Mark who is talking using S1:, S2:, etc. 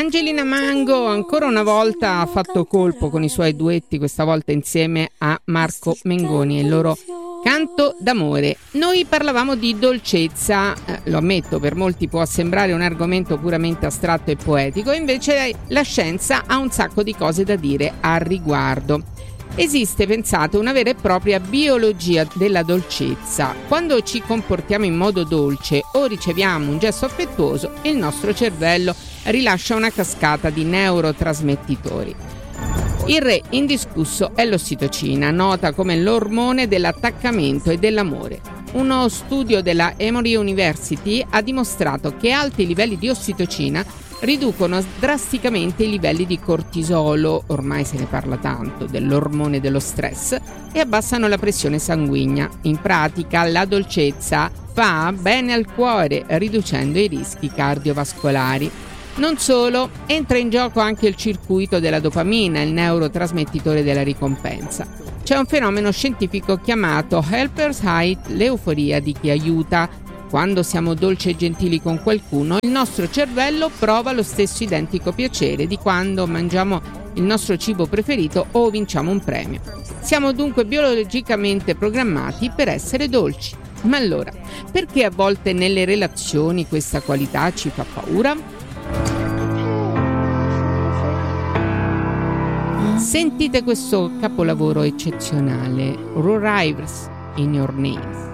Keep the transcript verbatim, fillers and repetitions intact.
S1: Angelina Mango ancora una volta ha fatto colpo con i suoi duetti, questa volta insieme a Marco Mengoni e il loro Canto d'amore. Noi parlavamo di dolcezza, eh, lo ammetto, per molti può sembrare un argomento puramente astratto e poetico, invece la scienza ha un sacco di cose da dire al riguardo. Esiste, pensate, una vera e propria biologia della dolcezza. Quando ci comportiamo in modo dolce o riceviamo un gesto affettuoso, il nostro cervello rilascia una cascata di neurotrasmettitori. Il re indiscusso è l'ossitocina, nota come l'ormone dell'attaccamento e dell'amore. Uno studio della Emory University ha dimostrato che alti livelli di ossitocina riducono drasticamente i livelli di cortisolo, ormai se ne parla tanto, dell'ormone dello stress, e abbassano la pressione sanguigna. In pratica, la dolcezza fa bene al cuore, riducendo i rischi cardiovascolari. Non solo, entra in gioco anche il circuito della dopamina, il neurotrasmettitore della ricompensa. C'è un fenomeno scientifico chiamato Helper's High, l'euforia di chi aiuta. Quando siamo dolci e gentili con qualcuno, il nostro cervello prova lo stesso identico piacere di quando mangiamo il nostro cibo preferito o vinciamo un premio. Siamo dunque biologicamente programmati per essere dolci. Ma allora, perché a volte nelle relazioni questa qualità ci fa paura? Sentite questo capolavoro eccezionale, Who Arrives in Your Name.